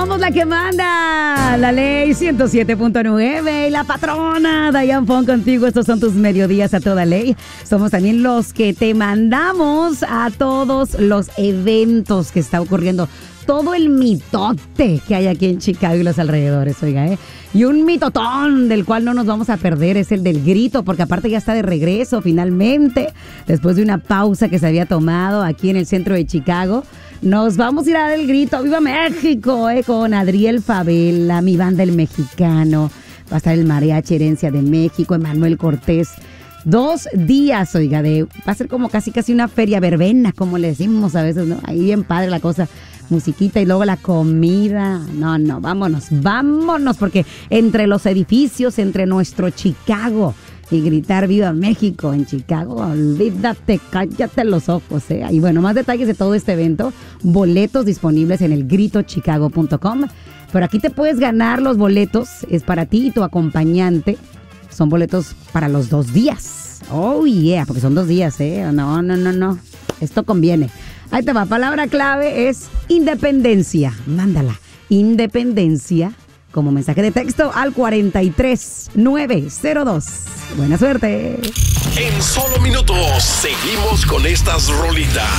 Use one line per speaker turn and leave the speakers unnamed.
somos la que manda. La ley 107.9 y la patrona Diane Fong contigo. Estos son tus mediodías a toda ley. Somos también los que te mandamos a todos los eventos que está ocurriendo. Todo el mitote que hay aquí en Chicago y los alrededores, oiga, Y un mitotón del cual no nos vamos a perder es el del grito, porque aparte ya está de regreso finalmente, después de una pausa que se había tomado aquí en el centro de Chicago. Nos vamos a ir a dar el grito. ¡Viva México! Con Adriel Favela, mi banda El Mexicano. Va a estar el Mariachi Herencia de México, Emanuel Cortés. 2 días, oiga, va a ser como casi una feria verbena, como le decimos a veces, ¿no? Ahí bien padre la cosa. Musiquita y luego la comida. No, vámonos, porque entre los edificios, entre nuestro Chicago y gritar ¡Viva México! En Chicago, olvídate, cállate los ojos, Y bueno, más detalles de todo este evento, boletos disponibles en elgritochicago.com. Pero aquí te puedes ganar los boletos, es para ti y tu acompañante. Son boletos para los 2 días. Oh, yeah, porque son 2 días, No. Esto conviene. Ahí te va, palabra clave es independencia. Mándala, independencia, como mensaje de texto al 43902. Buena suerte.
En solo minutos seguimos con estas rolitas.